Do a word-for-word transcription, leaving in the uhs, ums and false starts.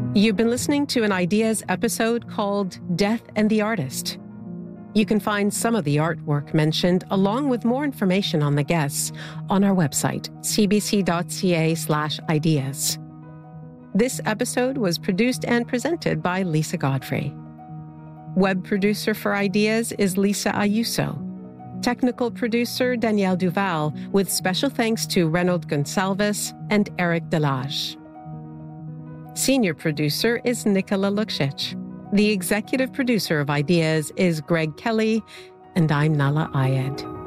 You've been listening to an Ideas episode called Death and the Artist. You can find some of the artwork mentioned, along with more information on the guests, on our website, cbc.ca slash ideas. This episode was produced and presented by Lisa Godfrey. Web producer for Ideas is Lisa Ayuso. Technical producer Danielle Duval, with special thanks to Reynold Gonsalves and Eric Delage. Senior producer is Nicola Luksic. The executive producer of Ideas is Greg Kelly, and I'm Nala Ayed.